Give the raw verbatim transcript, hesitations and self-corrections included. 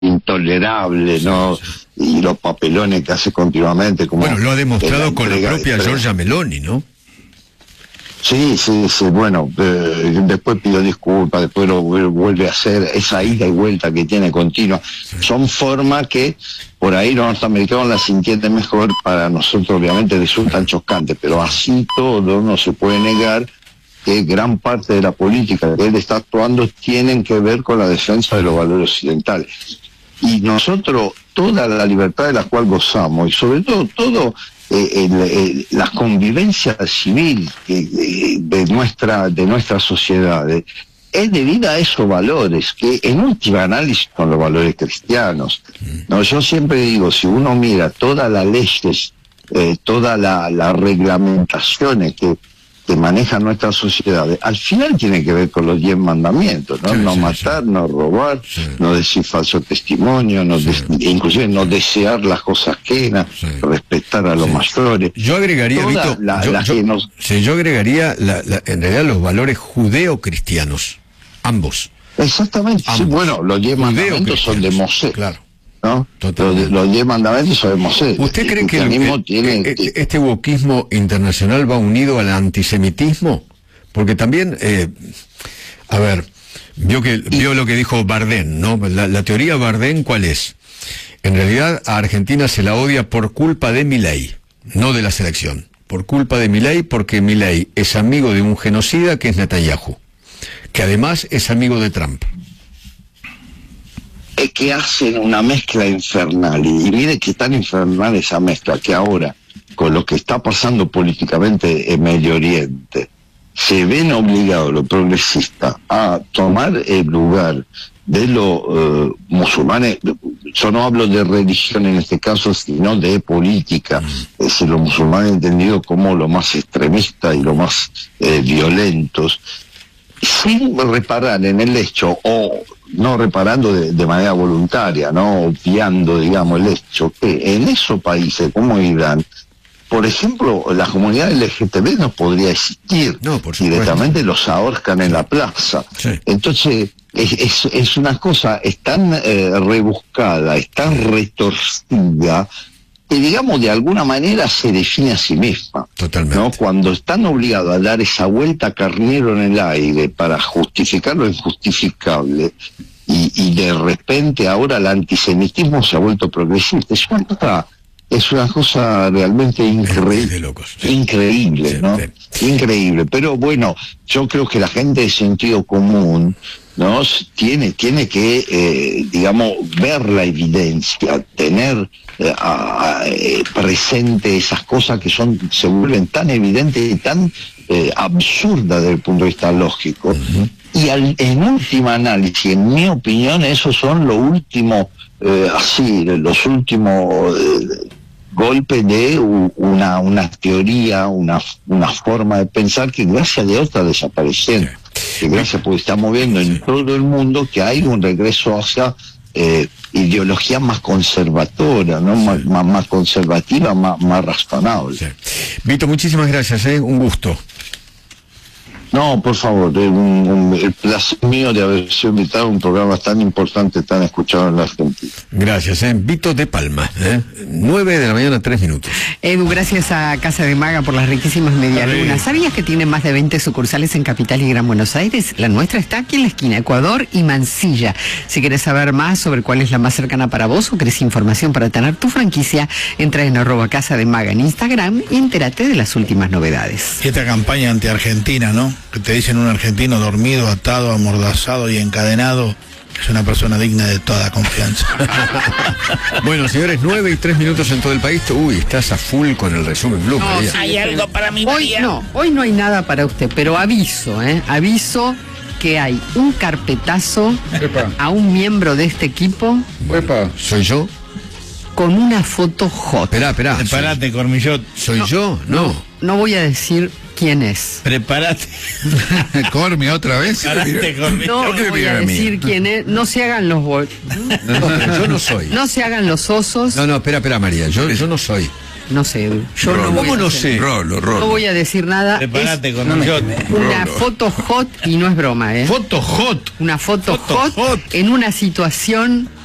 intolerable, ¿no? Y los papelones que hace continuamente. Como bueno, lo ha demostrado la con la propia Giorgia Meloni, ¿no? Sí, sí, sí, bueno, eh, después pidió disculpas, después lo vuelve a hacer, esa ida y vuelta que tiene continua, sí. Son formas que por ahí los norteamericanos las entienden mejor, para nosotros obviamente resultan chocantes, pero así todo no se puede negar que gran parte de la política que él está actuando tienen que ver con la defensa de los valores occidentales. Y nosotros, toda la libertad de la cual gozamos, y sobre todo todo eh, el, el, la convivencia civil eh, de nuestra de nuestras sociedades, es debida a esos valores, que en última análisis son los valores cristianos. No, yo siempre digo, si uno mira todas las leyes, eh, todas las la reglamentaciones que que manejan nuestras sociedades, al final tiene que ver con los diez mandamientos, ¿no? Sí, no sí, matar, sí. no robar, sí. no decir falso testimonio, no sí. de, inclusive no desear las cosas ajenas, sí. respetar a los sí. mayores. Yo agregaría, Vito, la, yo, la yo, nos... sí, yo agregaría la, la, en realidad los valores judeo-cristianos, ambos. Exactamente, ambos. Sí, bueno, los diez mandamientos son de Mosés. Claro. ¿No? Los, los diez mandamientos sabemos. ¿Usted cree que el, el, tiene... el, este wokismo internacional va unido al antisemitismo? Porque también, eh, a ver, vio que y... vio lo que dijo Bardem, ¿no? La, la teoría Bardem, ¿cuál es? En realidad a Argentina se la odia por culpa de Milei, no de la selección. Por culpa de Milei, porque Milei es amigo de un genocida que es Netanyahu, que además es amigo de Trump. Es que hacen una mezcla infernal, y, y mire que tan infernal esa mezcla, que ahora, con lo que está pasando políticamente en Medio Oriente, se ven obligados los progresistas a tomar el lugar de los uh, musulmanes. Yo no hablo de religión en este caso, sino de política. Es decir, los musulmanes entendidos como los más extremistas y los más eh, violentos, sin reparar en el hecho, o no reparando de, de manera voluntaria, no obviando, digamos, el hecho que en esos países como Irán, por ejemplo, la comunidad L G T B no podría existir, no, por directamente los ahorcan sí. en la plaza. Sí. Entonces, es, es, es una cosa, es tan eh, rebuscada, es tan retorcida, que, digamos, de alguna manera se define a sí misma. Totalmente. ¿No? Cuando están obligados a dar esa vuelta carnero en el aire para justificar lo injustificable, y, y de repente ahora el antisemitismo se ha vuelto progresista. Es una cosa, es una cosa realmente increíble. Locos, sí. Increíble, sí, ¿no? Sí. Increíble. Pero bueno, yo creo que la gente de sentido común, ¿no? Tiene, tiene que, eh, digamos, ver la evidencia, tener eh, a, a, eh, presente esas cosas que son, se vuelven tan evidentes y tan eh, absurdas desde el punto de vista lógico. Uh-huh. Y al, en última análisis, en mi opinión, esos son los últimos, eh, así, los últimos eh, golpes de una, una teoría, una, una forma de pensar que gracias a Dios está desapareciendo. Que gracias, porque estamos viendo en todo el mundo que hay un regreso hacia eh, ideología más conservadora, ¿no? Sí. Más, más, más conservativa, más, más razonable. Sí. Vito, muchísimas gracias, ¿eh? Un gusto. No, por favor, un, un, el placer mío de haber sido invitado a un programa tan importante, tan escuchado en la Argentina. Gracias, ¿eh? Vito de Palma, ¿eh? nueve de la mañana, tres minutos. Edu, gracias a Casa de Maga por las riquísimas medialunas. ¿Sabías que tiene más de veinte sucursales en Capital y Gran Buenos Aires? La nuestra está aquí en la esquina, Ecuador y Mansilla. Si quieres saber más sobre cuál es la más cercana para vos o querés información para tener tu franquicia, entra en arroba Casa de Maga en Instagram y entérate de las últimas novedades. Esta campaña anti-argentina, ¿no? Que te dicen un argentino dormido, atado, amordazado y encadenado es una persona digna de toda confianza. Bueno, señores, nueve y tres minutos en todo el país. Uy, estás a full con el resumen Blue. No, María. hay algo para mí, María. Hoy no, hoy no hay nada para usted, pero aviso, ¿eh? Aviso que hay un carpetazo Epa. a un miembro de este equipo. Epa, ¿soy yo? Con una foto hot. Esperá, esperá. Prepárate, Cormillot. ¿Soy no, yo? No. no. No voy a decir quién es. Prepárate. Cormi, otra vez. Prepárate, Cormi. No, no voy a decir quién es. No se hagan los... Bo... No, no, yo no soy. No se hagan los osos. No, no, espera, espera, María. Yo, yo no soy. No sé, yo Rolo. no voy ¿Cómo a no hacer, sé? Rolo, Rolo. No voy a decir nada. Prepárate, con no me, Rolo. Una foto hot y no es broma, ¿eh? Foto hot. Una foto, foto hot, hot en una situación